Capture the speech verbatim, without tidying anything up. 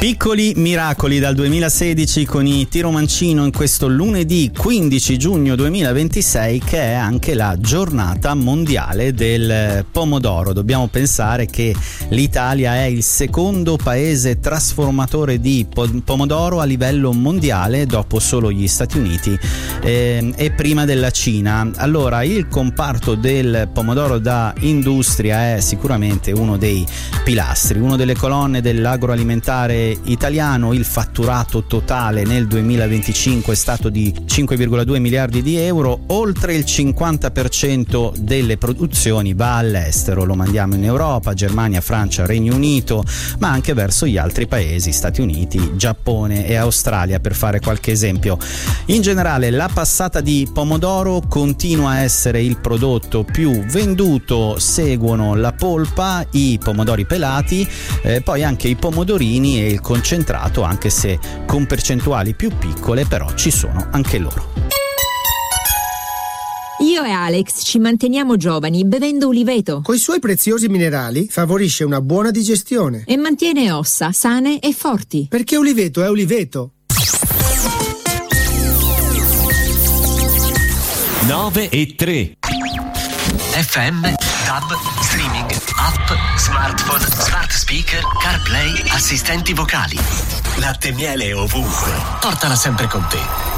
Piccoli miracoli dal duemilasedici con i Tiro Mancino in questo lunedì quindici giugno duemilaventisei, che è anche la giornata mondiale del pomodoro. Dobbiamo pensare che l'Italia è il secondo paese trasformatore di pomodoro a livello mondiale, dopo solo gli Stati Uniti eh, e prima della Cina. Allora, il comparto del pomodoro da industria è sicuramente uno dei pilastri, uno delle colonne dell'agroalimentare italiano. Il fatturato totale nel duemilaventicinque è stato di cinque virgola due miliardi di euro, oltre il cinquanta per cento delle produzioni va all'estero, lo mandiamo in Europa, Germania, Francia, Regno Unito, ma anche verso gli altri paesi, Stati Uniti, Giappone e Australia, per fare qualche esempio. In generale la passata di pomodoro continua a essere il prodotto più venduto, seguono la polpa, i pomodori pelati, eh, poi anche i pomodorini e il concentrato, anche se con percentuali più piccole, però ci sono anche loro. Io e Alex ci manteniamo giovani bevendo Uliveto. Coi suoi preziosi minerali favorisce una buona digestione e mantiene ossa sane e forti. Perché Uliveto è Uliveto. nove e tre F M, tab, streaming, app, smartphone, smart speaker, CarPlay, assistenti vocali. Latte e miele ovunque. Portala sempre con te.